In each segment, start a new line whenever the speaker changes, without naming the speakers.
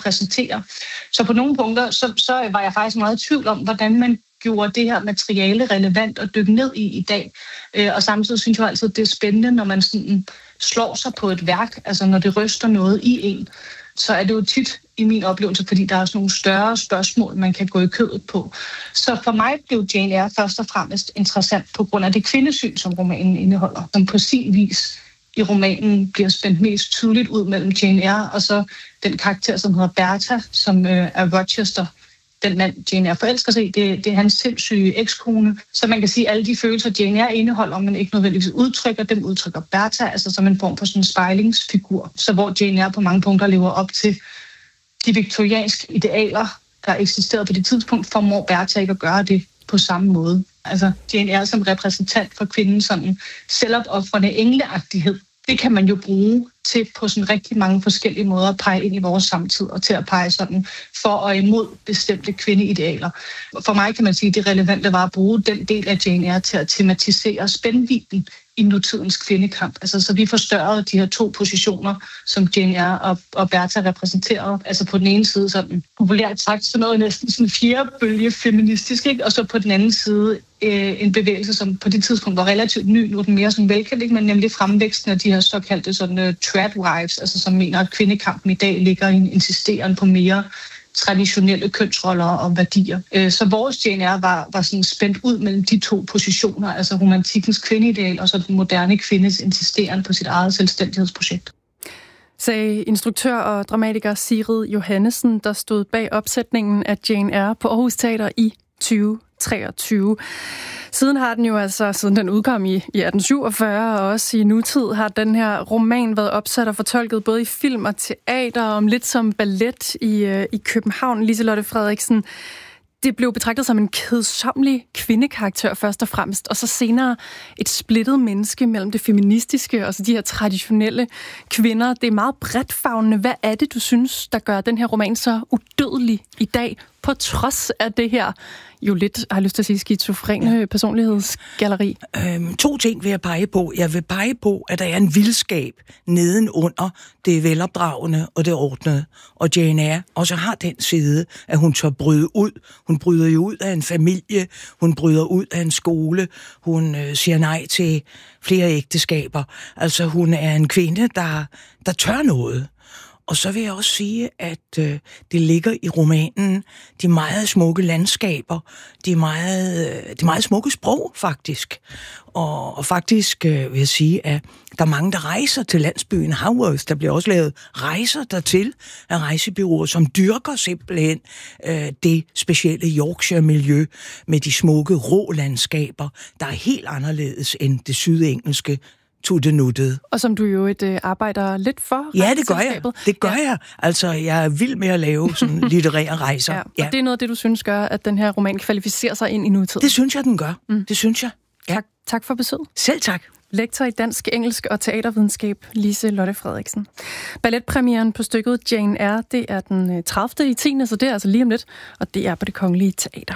repræsenterer. Så på nogle punkter, så var jeg faktisk meget i tvivl om, hvordan man gjorde det her materiale relevant at dykke ned i dag. Og samtidig synes jeg altid, det er spændende, når man sådan slår sig på et værk, altså når det ryster noget i en, så er det jo tit i min oplevelse, fordi der er sådan nogle større spørgsmål, man kan gå i kødet på. Så for mig blev Jane Eyre først og fremmest interessant på grund af det kvindesyn, som romanen indeholder, som på sin vis i romanen bliver spændt mest tydeligt ud mellem Jane Eyre og så den karakter, som hedder Bertha, som er Rochester. Den mand, Jane Eyre forelsker sig i, det er hans sindssyge ekskone. Så man kan sige, at alle de følelser, Jane Eyre indeholder, men ikke nødvendigvis udtrykker, dem udtrykker Bertha, altså som en form for sådan en spejlingsfigur. Så hvor Jane Eyre på mange punkter lever op til de viktorianske idealer, der eksisterede på det tidspunkt, formår Bertha ikke at gøre det på samme måde. Altså Jane Eyre som repræsentant for kvindens sådan selvopofrende engleagtighed, det kan man jo bruge til på sådan rigtig mange forskellige måder at pege ind i vores samtid, og til at pege sådan for og imod bestemte kvindeidealer. For mig kan man sige, at det relevante var at bruge den del af Jane Eyre til at tematisere spændvidden i nutidens kvindekamp. Altså, så vi forstørrede de her to positioner, som Jane Eyre og Bertha repræsenterer. Altså på den ene side sådan populært sagt sådan noget næsten sådan fjerdebølge feministisk, ikke? Og så på den anden side en bevægelse, som på det tidspunkt var relativt ny, nu er den mere sådan velkendt, men nemlig fremvæksten af de her såkaldte sådan tradwives, altså som mener, at kvindekampen i dag ligger i en insisteren på mere traditionelle kønsroller og værdier. Så vores Jane Eyre var sådan spændt ud mellem de to positioner, altså romantikkens kvindeideal og så den moderne kvindes insisteren på sit eget selvstændighedsprojekt.
Sagde instruktør og dramatiker Sigrid Johannesen, der stod bag opsætningen af Jane Eyre på Aarhus Teater i 2023. Siden har den jo altså, siden den udkom i 1847, og også i nutid, har den her roman været opsat og fortolket både i film og teater, om lidt som ballet i København. Liselotte Frederiksen, det blev betragtet som en kedsommelig kvindekarakter først og fremmest, og så senere et splittet menneske mellem det feministiske og så de her traditionelle kvinder. Det er meget bredtfavnende. Hvad er det, du synes, der gør den her roman så udødelig i dag, på trods af det her jo lidt, har jeg lyst til at sige, skizofrene personlighedsgalleri?
2 ting vil jeg pege på. Jeg vil pege på, at der er en vildskab nedenunder det velopdragende og det ordnede. Og Jane Eyre også har den side, at hun tør bryde ud. Hun bryder jo ud af en familie, hun bryder ud af en skole, hun siger nej til flere ægteskaber. Altså hun er en kvinde, der tør noget. Og så vil jeg også sige, at det ligger i romanen de meget smukke landskaber, de meget smukke sprog, faktisk. Og faktisk vil jeg sige, at der er mange, der rejser til landsbyen Haworth. Der bliver også lavet rejser dertil af rejsebureauer, som dyrker simpelthen det specielle Yorkshire-miljø med de smukke rå landskaber, der er helt anderledes end det sydengelske tuttenuttede.
Og som du jo arbejder lidt for.
Ja, det gør jeg. Det gør jeg. Altså, jeg er vild med at lave sådan litterære rejser.
Ja. Og det er noget af det, du synes gør, at den her roman kvalificerer sig ind i nutiden?
Det synes jeg, den gør. Det synes jeg. Ja.
Tak for besøget.
Selv tak.
Lektor i dansk, engelsk og teatervidenskab, Liselotte Frederiksen. Balletpremieren på stykket Jane Eyre, det er den 30. i 10. Så det er altså lige om lidt, og det er på Det Kongelige Teater.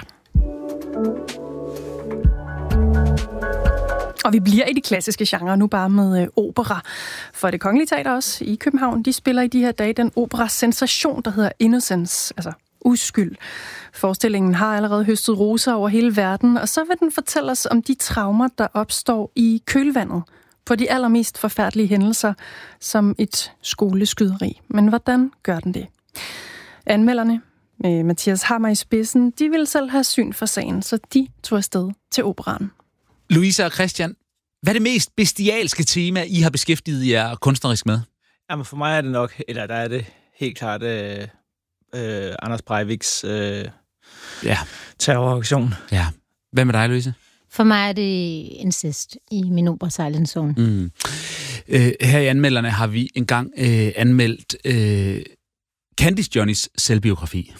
Og vi bliver i de klassiske genrer nu bare med opera. For Det Kongelige Teater også i København, de spiller i de her dage den opera-sensation, der hedder Innocence, altså uskyld. Forestillingen har allerede høstet roser over hele verden, og så vil den fortælle os om de traumer, der opstår i kølvandet på de allermest forfærdelige hændelser, som et skoleskyderi. Men hvordan gør den det? Anmelderne med Mathias Hammer i spidsen, de ville selv have syn for sagen, så de tog afsted til operaen.
Louise og Christian, hvad er det mest bestialske tema, I har beskæftiget jer kunstnerisk med?
Jamen for mig er det nok, eller der er det helt klart Anders Breiviks terroraktion.
Ja. Hvad med dig, Louise?
For mig er det incest i min opera Silent Zone.
Her i Anmelderne har vi engang anmeldt Candice Johnnys selvbiografi.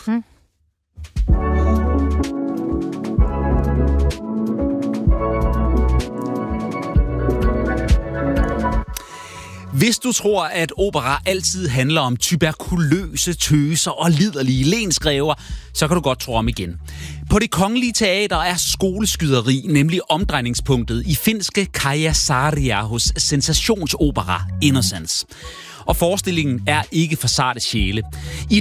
Hvis du tror, at opera altid handler om tuberkuløse tøser og liderlige lensgræver, så kan du godt tro om igen. På Det Kongelige Teater er skoleskyderi nemlig omdrejningspunktet i finske Kaija Saariahos sensationsopera Innocence. Og forestillingen er ikke for sarte sjæle. I